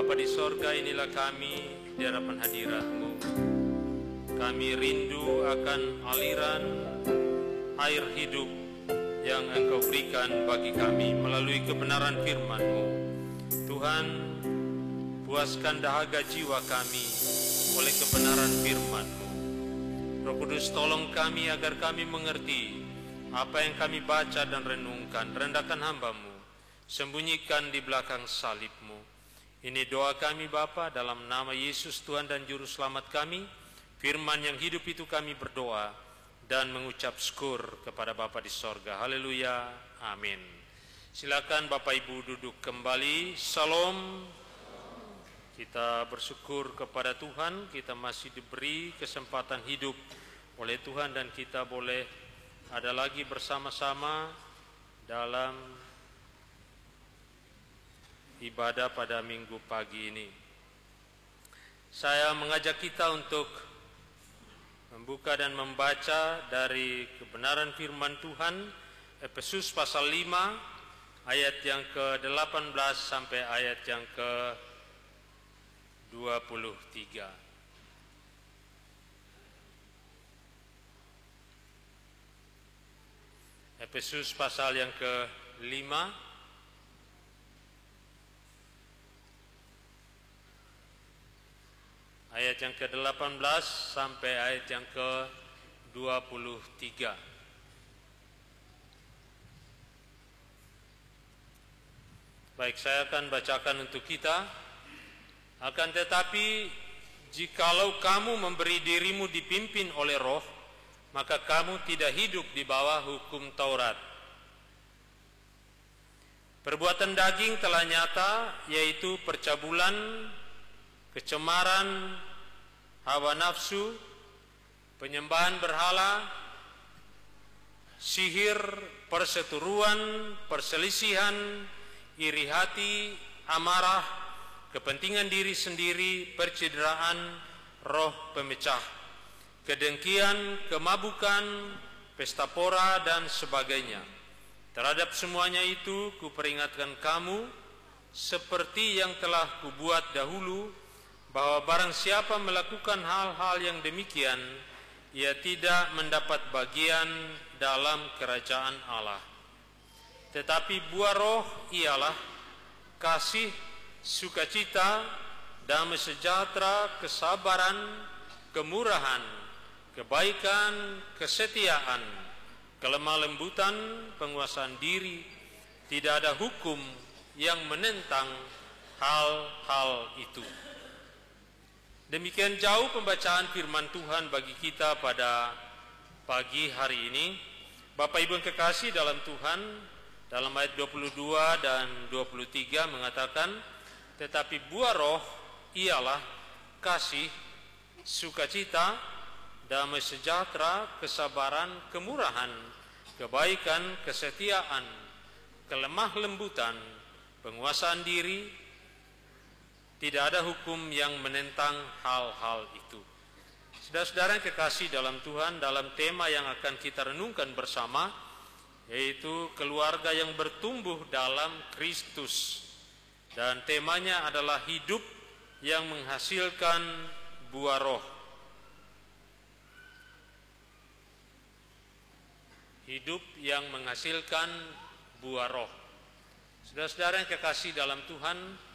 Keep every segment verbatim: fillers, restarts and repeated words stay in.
Bapa di sorga, inilah kami di hadapan hadirat-Mu. Kami rindu akan aliran air hidup yang Engkau berikan bagi kami melalui kebenaran firman-Mu. Tuhan, puaskan dahaga jiwa kami oleh kebenaran firman-Mu. Roh Kudus, tolong kami agar kami mengerti apa yang kami baca dan renungkan. Rendahkan hamba-Mu, sembunyikan di belakang salib-Mu. Ini doa kami Bapa, dalam nama Yesus Tuhan dan Juru Selamat kami. Firman yang hidup itu kami berdoa dan mengucap syukur kepada Bapa di sorga. Haleluya, amin. Silakan Bapak Ibu duduk kembali. Salam. Kita bersyukur kepada Tuhan, kita masih diberi kesempatan hidup oleh Tuhan dan kita boleh ada lagi bersama-sama dalam ibadah pada minggu pagi ini. Saya mengajak kita untuk membuka dan membaca dari kebenaran firman Tuhan, Efesus pasal lima ayat yang ke delapan belas sampai ayat yang ke dua puluh tiga. Efesus pasal yang ke lima ayat yang ke delapan belas sampai ayat yang ke dua puluh tiga. Baik, saya akan bacakan untuk kita. Akan tetapi, jikalau kamu memberi dirimu dipimpin oleh Roh, maka kamu tidak hidup di bawah hukum Taurat. Perbuatan daging telah nyata, yaitu percabulan, kecemaran, hawa nafsu, penyembahan berhala, sihir, perseteruan, perselisihan, iri hati, amarah, kepentingan diri sendiri, percideraan, roh pemecah, kedengkian, kemabukan, pesta pora, dan sebagainya. Terhadap semuanya itu kuperingatkan kamu, seperti yang telah kubuat dahulu, bahwa barang siapa melakukan hal-hal yang demikian, ia tidak mendapat bagian dalam kerajaan Allah. Tetapi buah roh ialah kasih, sukacita, damai sejahtera, kesabaran, kemurahan, kebaikan, kesetiaan, kelemah lembutan, penguasaan diri. Tidak ada hukum yang menentang hal-hal itu. Demikian jauh pembacaan firman Tuhan bagi kita pada pagi hari ini. Bapak Ibu yang kekasih dalam Tuhan, dalam ayat dua puluh dua dan dua puluh tiga mengatakan, tetapi buah roh ialah kasih, sukacita, damai sejahtera, kesabaran, kemurahan, kebaikan, kesetiaan, kelemah lembutan, penguasaan diri. Tidak ada hukum yang menentang hal-hal itu. Saudara-saudara yang kekasih dalam Tuhan, dalam tema yang akan kita renungkan bersama, yaitu keluarga yang bertumbuh dalam Kristus. Dan temanya adalah hidup yang menghasilkan buah roh. Hidup yang menghasilkan buah roh. Saudara-saudara yang kekasih dalam Tuhan,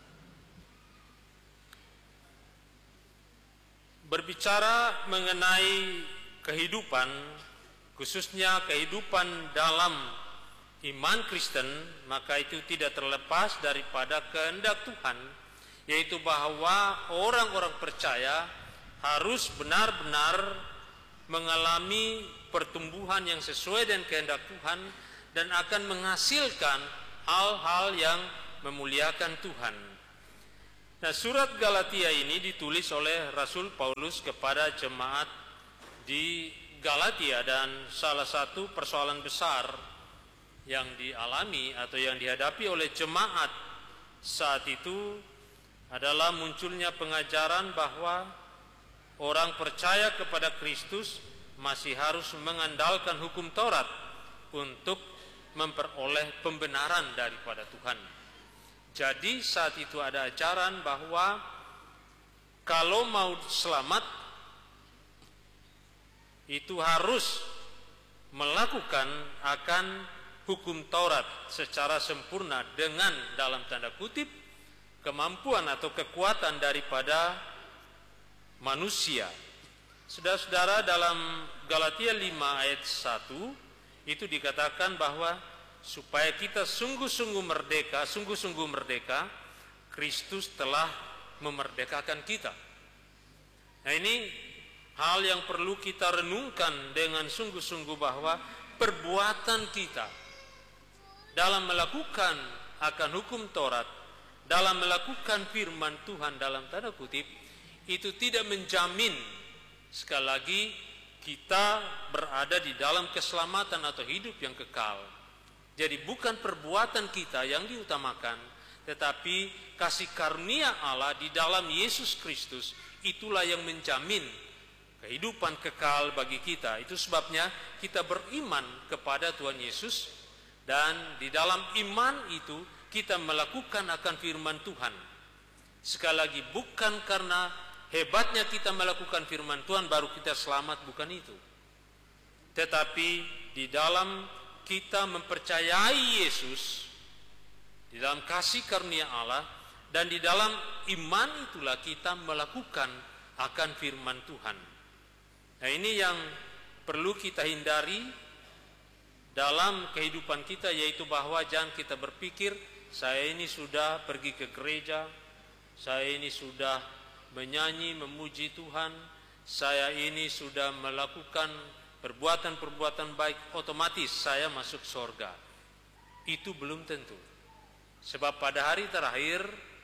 berbicara mengenai kehidupan, khususnya kehidupan dalam iman Kristen, maka itu tidak terlepas daripada kehendak Tuhan, yaitu bahwa orang-orang percaya harus benar-benar mengalami pertumbuhan yang sesuai dengan kehendak Tuhan dan akan menghasilkan hal-hal yang memuliakan Tuhan. Nah, surat Galatia ini ditulis oleh Rasul Paulus kepada jemaat di Galatia, dan salah satu persoalan besar yang dialami atau yang dihadapi oleh jemaat saat itu adalah munculnya pengajaran bahwa orang percaya kepada Kristus masih harus mengandalkan hukum Taurat untuk memperoleh pembenaran daripada Tuhan. Jadi saat itu ada ajaran bahwa kalau mau selamat itu harus melakukan akan hukum Taurat secara sempurna dengan dalam tanda kutip kemampuan atau kekuatan daripada manusia. Saudara-saudara, dalam Galatia lima ayat satu itu dikatakan bahwa supaya kita sungguh-sungguh merdeka, sungguh-sungguh merdeka, Kristus telah memerdekakan kita. Nah, ini hal yang perlu kita renungkan dengan sungguh-sungguh bahwa perbuatan kita dalam melakukan akan hukum Taurat, dalam melakukan firman Tuhan dalam tanda kutip, itu tidak menjamin sekali lagi kita berada di dalam keselamatan atau hidup yang kekal. Jadi bukan perbuatan kita yang diutamakan, tetapi kasih karunia Allah di dalam Yesus Kristus, itulah yang menjamin kehidupan kekal bagi kita. Itu sebabnya kita beriman kepada Tuhan Yesus, dan di dalam iman itu kita melakukan akan firman Tuhan. Sekali lagi, bukan karena hebatnya kita melakukan firman Tuhan baru kita selamat, bukan itu. Tetapi di dalam kita mempercayai Yesus, di dalam kasih karunia Allah, dan di dalam iman itulah kita melakukan akan firman Tuhan. Nah, ini yang perlu kita hindari dalam kehidupan kita, yaitu bahwa jangan kita berpikir saya ini sudah pergi ke gereja, saya ini sudah menyanyi memuji Tuhan, saya ini sudah melakukan perbuatan-perbuatan baik, otomatis saya masuk surga. Itu belum tentu. Sebab pada hari terakhir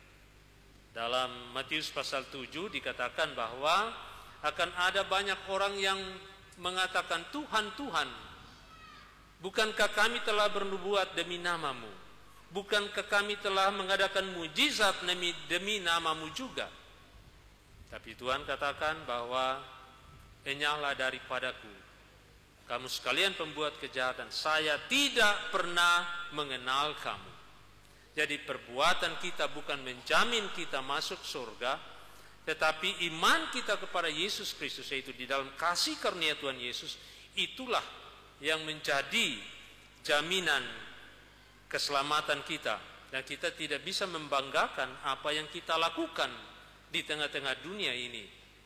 dalam Matius pasal tujuh dikatakan bahwa akan ada banyak orang yang mengatakan, Tuhan, Tuhan, bukankah kami telah bernubuat demi namamu? Bukankah kami telah mengadakan mujizat demi, demi namamu juga? Tapi Tuhan katakan bahwa enyahlah daripadaku, kamu sekalian pembuat kejahatan, saya tidak pernah mengenal kamu. Jadi perbuatan kita bukan menjamin kita masuk surga, tetapi iman kita kepada Yesus Kristus, yaitu di dalam kasih karunia Tuhan Yesus, itulah yang menjadi jaminan keselamatan kita. Dan kita tidak bisa membanggakan apa yang kita lakukan di tengah-tengah dunia ini.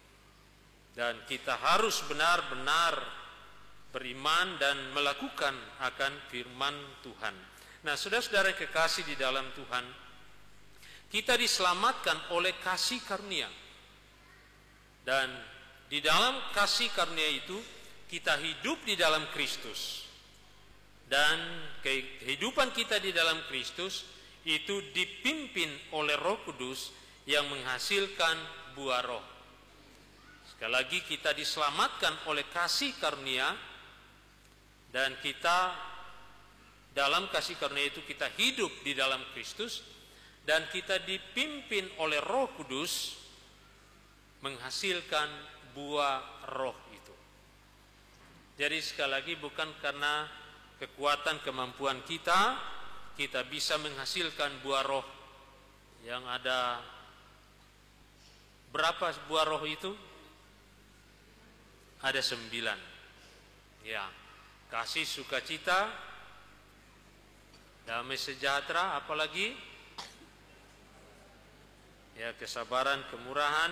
Dan kita harus benar-benar beriman dan melakukan akan firman Tuhan. Nah, saudara-saudara kekasih di dalam Tuhan, kita diselamatkan oleh kasih karunia. Dan di dalam kasih karunia itu kita hidup di dalam Kristus. Dan kehidupan kita di dalam Kristus itu dipimpin oleh Roh Kudus yang menghasilkan buah roh. Sekali lagi, kita diselamatkan oleh kasih karunia, dan kita dalam kasih karunia itu kita hidup di dalam Kristus, dan kita dipimpin oleh Roh Kudus menghasilkan buah roh itu. Jadi sekali lagi, bukan karena kekuatan kemampuan kita kita bisa menghasilkan buah roh. Yang ada berapa buah roh itu? Ada sembilan. Ya, kasih, sukacita, damai sejahtera, apalagi? Ya, kesabaran, kemurahan.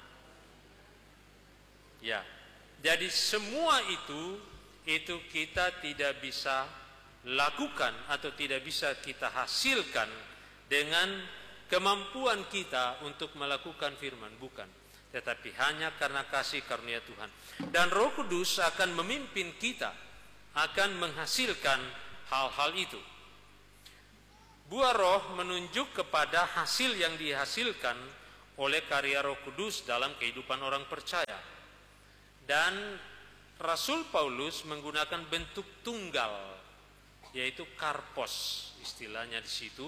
Ya, jadi semua itu itu kita tidak bisa lakukan atau tidak bisa kita hasilkan dengan kemampuan kita untuk melakukan firman, bukan, tetapi hanya karena kasih karunia Tuhan. Dan Roh Kudus akan memimpin kita, akan menghasilkan hal-hal itu. Buah roh menunjuk kepada hasil yang dihasilkan oleh karya Roh Kudus dalam kehidupan orang percaya. Dan Rasul Paulus menggunakan bentuk tunggal, yaitu karpos, istilahnya di situ.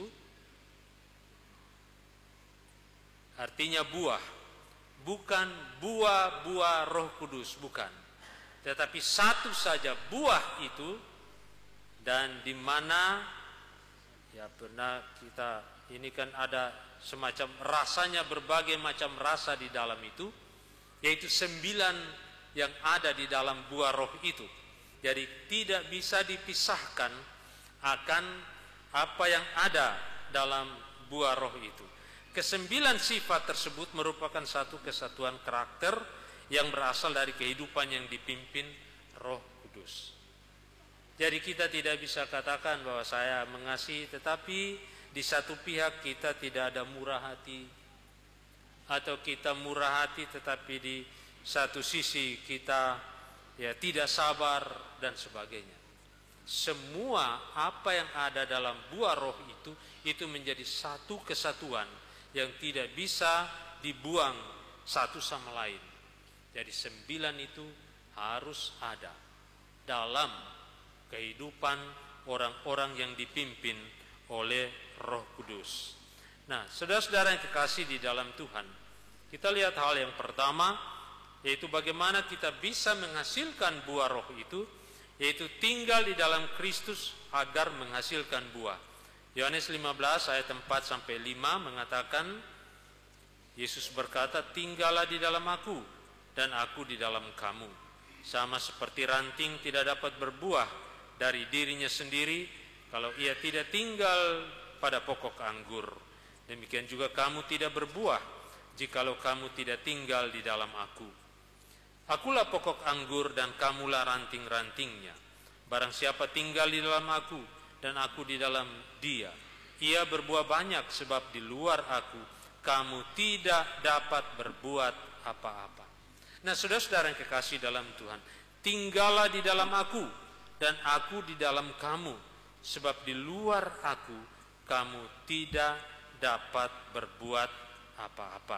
Artinya buah, bukan buah-buah Roh Kudus, bukan, tetapi satu saja buah itu. Dan di mana ya pernah kita ini kan ada semacam rasanya, berbagai macam rasa di dalam itu, yaitu sembilan yang ada di dalam buah roh itu. Jadi tidak bisa dipisahkan akan apa yang ada dalam buah roh itu. Kesembilan sifat tersebut merupakan satu kesatuan karakter yang berasal dari kehidupan yang dipimpin Roh Kudus. Jadi kita tidak bisa katakan bahwa saya mengasihi tetapi di satu pihak kita tidak ada murah hati, atau kita murah hati tetapi di satu sisi kita ya tidak sabar dan sebagainya. Semua apa yang ada dalam buah roh itu itu menjadi satu kesatuan yang tidak bisa dibuang satu sama lain. Jadi sembilan itu harus ada dalam kehidupan orang-orang yang dipimpin oleh Roh Kudus. Nah, saudara-saudara yang kekasih di dalam Tuhan, kita lihat hal yang pertama, yaitu bagaimana kita bisa menghasilkan buah roh itu, yaitu tinggal di dalam Kristus agar menghasilkan buah. Yohanes lima belas ayat empat sampai lima mengatakan, Yesus berkata, tinggallah di dalam aku dan aku di dalam kamu. Sama seperti ranting tidak dapat berbuah dari dirinya sendiri kalau ia tidak tinggal pada pokok anggur. Demikian juga kamu tidak berbuah jikalau kamu tidak tinggal di dalam aku. Akulah pokok anggur dan kamulah ranting-rantingnya. Barang siapa tinggal di dalam aku dan aku di dalam dia, ia berbuah banyak, sebab di luar aku kamu tidak dapat berbuat apa-apa. Nah, saudara-saudara yang kekasih dalam Tuhan, tinggallah di dalam aku dan aku di dalam kamu, sebab di luar aku kamu tidak dapat berbuat apa-apa.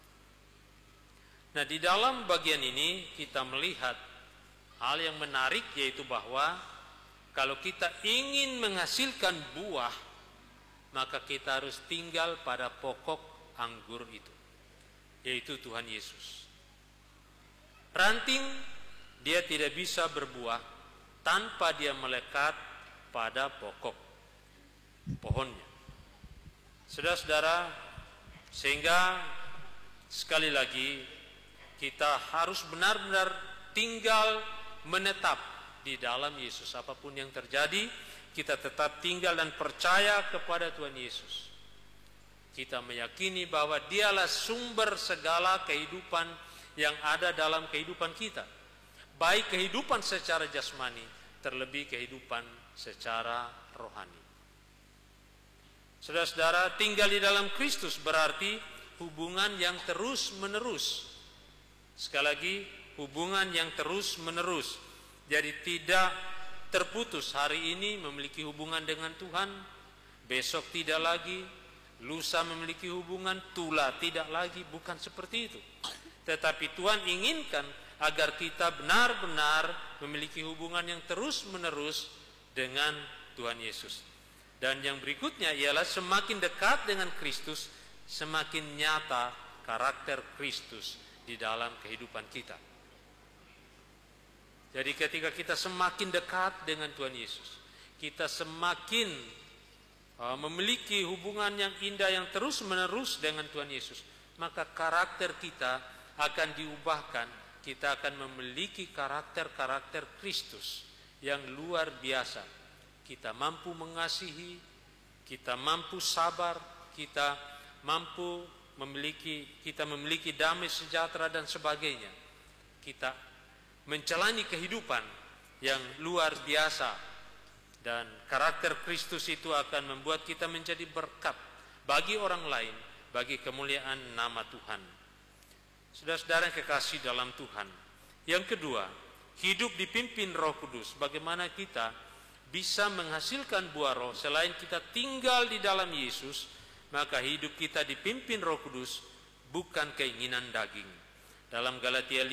Nah, di dalam bagian ini kita melihat hal yang menarik, yaitu bahwa kalau kita ingin menghasilkan buah, maka kita harus tinggal pada pokok anggur itu, yaitu Tuhan Yesus. Ranting dia tidak bisa berbuah tanpa dia melekat pada pokok pohonnya. Saudara-saudara, sehingga sekali lagi kita harus benar-benar tinggal menetap di dalam Yesus. Apapun yang terjadi, kita tetap tinggal dan percaya kepada Tuhan Yesus. Kita meyakini bahwa dialah sumber segala kehidupan yang ada dalam kehidupan kita, baik kehidupan secara jasmani, terlebih kehidupan secara rohani. Saudara-saudara, tinggal di dalam Kristus berarti hubungan yang terus-menerus. Sekali lagi, hubungan yang terus-menerus. Jadi tidak terputus. Hari ini memiliki hubungan dengan Tuhan, besok tidak lagi, lusa memiliki hubungan, tula tidak lagi. Bukan seperti itu. Tetapi Tuhan inginkan agar kita benar-benar memiliki hubungan yang terus-menerus dengan Tuhan Yesus. Dan yang berikutnya ialah semakin dekat dengan Kristus, semakin nyata karakter Kristus di dalam kehidupan kita. Jadi ketika kita semakin dekat dengan Tuhan Yesus, kita semakin uh, memiliki hubungan yang indah yang terus-menerus dengan Tuhan Yesus, maka karakter kita akan diubahkan. Kita akan memiliki karakter-karakter Kristus yang luar biasa. Kita mampu mengasihi, kita mampu sabar, kita mampu memiliki, kita memiliki damai sejahtera dan sebagainya. Kita menjalani kehidupan yang luar biasa, dan karakter Kristus itu akan membuat kita menjadi berkat bagi orang lain, bagi kemuliaan nama Tuhan. Saudara-saudara yang kekasih dalam Tuhan, yang kedua, hidup dipimpin Roh Kudus. Bagaimana kita bisa menghasilkan buah roh selain kita tinggal di dalam Yesus, maka hidup kita dipimpin Roh Kudus, bukan keinginan daging. Dalam Galatia